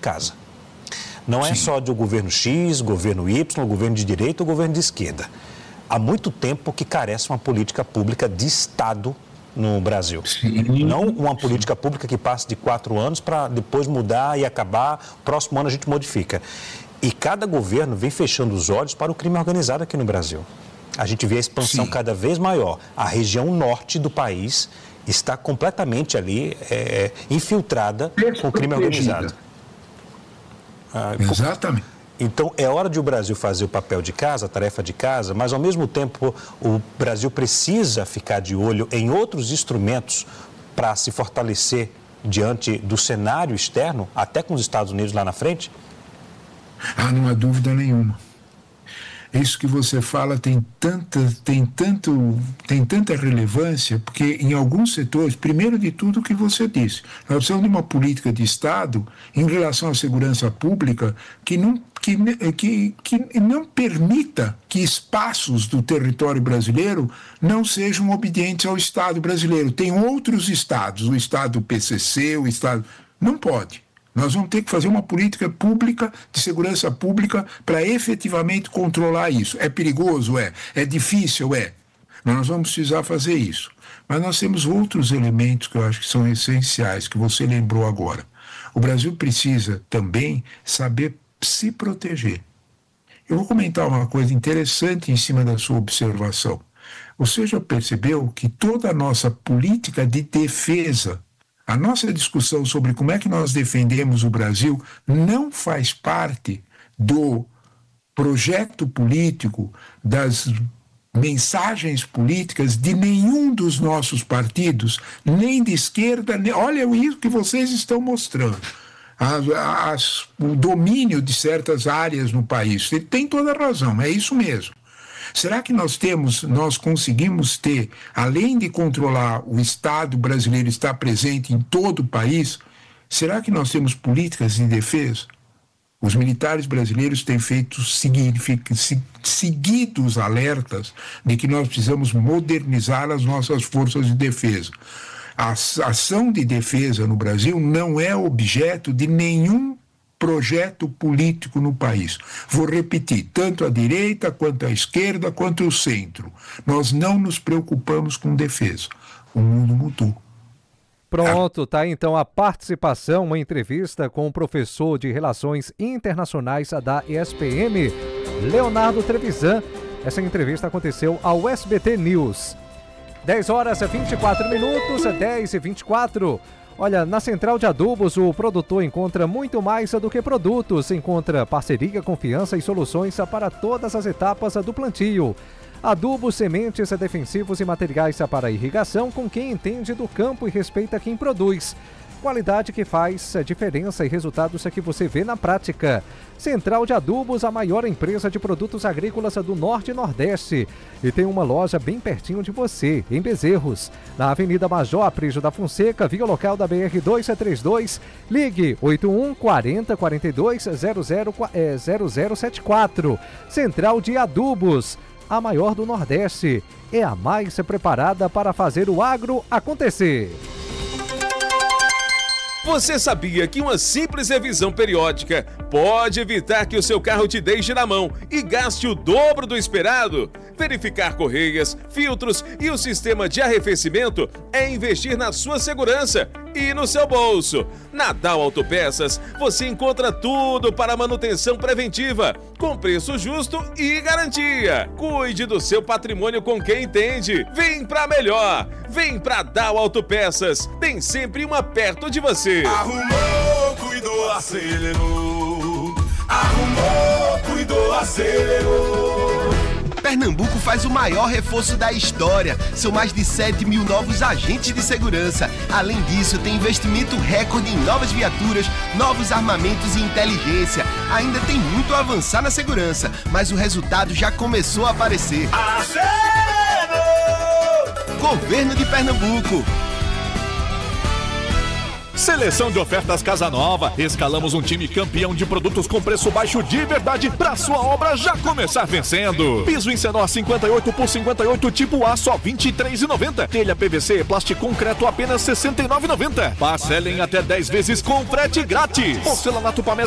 casa. Não é só do governo X, governo Y, governo de direita ou governo de esquerda. Há muito tempo que carece uma política pública de Estado no Brasil. Não uma política pública que passe de 4 anos para depois mudar e acabar, próximo ano a gente modifica. E cada governo vem fechando os olhos para o crime organizado aqui no Brasil. A gente vê a expansão cada vez maior. A região norte do país está completamente ali infiltrada com o crime organizado. Exatamente. Então, é hora de o Brasil fazer o papel de casa, a tarefa de casa, mas, ao mesmo tempo, o Brasil precisa ficar de olho em outros instrumentos para se fortalecer diante do cenário externo, até com os Estados Unidos lá na frente? Não há dúvida nenhuma. Isso que você fala tem tanta relevância, porque em alguns setores, primeiro de tudo o que você disse, nós precisamos de uma política de Estado em relação à segurança pública que não permita que espaços do território brasileiro não sejam obedientes ao Estado brasileiro. Tem outros estados, o Estado PCC, o Estado... Não pode. Nós vamos ter que fazer uma política pública, de segurança pública, para efetivamente controlar isso. É perigoso? É difícil? Nós vamos precisar fazer isso. Mas nós temos outros elementos que eu acho que são essenciais, que você lembrou agora. O Brasil precisa também saber se proteger. Eu vou comentar uma coisa interessante em cima da sua observação. Você já percebeu que toda a nossa política de defesa, a nossa discussão sobre como é que nós defendemos o Brasil não faz parte do projeto político, das mensagens políticas de nenhum dos nossos partidos, nem de esquerda, olha isso que vocês estão mostrando. O domínio de certas áreas no país. Ele tem toda a razão, é isso mesmo. Será que nós conseguimos ter, além de controlar o Estado brasileiro estar presente em todo o país, será que nós temos políticas de defesa? Os militares brasileiros têm feito seguidos alertas de que nós precisamos modernizar as nossas forças de defesa. A ação de defesa no Brasil não é objeto de nenhum projeto político no país. Vou repetir, tanto a direita, quanto a esquerda, quanto o centro. Nós não nos preocupamos com defesa. O mundo mudou. Pronto, tá então a participação, uma entrevista com o professor de Relações Internacionais da ESPM, Leonardo Trevisan. Essa entrevista aconteceu ao SBT News. 10h24, 10h24. Olha, na Central de Adubos, o produtor encontra muito mais do que produtos. Encontra parceria, confiança e soluções para todas as etapas do plantio. Adubos, sementes, defensivos e materiais para irrigação com quem entende do campo e respeita quem produz. Qualidade que faz diferença e resultados que você vê na prática. Central de Adubos, a maior empresa de produtos agrícolas do Norte e Nordeste. E tem uma loja bem pertinho de você, em Bezerros, na Avenida Major Aprígio da Fonseca, via local da BR-232. Ligue 81 40 42 0074. Central de Adubos, a maior do Nordeste. É a mais preparada para fazer o agro acontecer. Você sabia que uma simples revisão periódica pode evitar que o seu carro te deixe na mão e gaste o dobro do esperado? Verificar correias, filtros e o sistema de arrefecimento é investir na sua segurança e no seu bolso. Na Dow Autopeças você encontra tudo para manutenção preventiva, com preço justo e garantia. Cuide do seu patrimônio com quem entende. Vem pra melhor. Vem pra Dow Autopeças. Tem sempre uma perto de você. Arrumou, cuidou, acelerou. Arrumou, cuidou, acelerou. Pernambuco faz o maior reforço da história. São mais de 7 mil novos agentes de segurança. Além disso, tem investimento recorde em novas viaturas, novos armamentos e inteligência. Ainda tem muito a avançar na segurança, mas o resultado já começou a aparecer. Acelerou! Governo de Pernambuco. Seleção de ofertas Casa Nova. Escalamos um time campeão de produtos com preço baixo de verdade pra sua obra já começar vencendo. Piso em Senó 58 por 58 tipo A só R$ 23,90. Telha PVC plástico concreto apenas R$ 69,90. Parcelem até 10 vezes com frete grátis. Porcelanato Pamés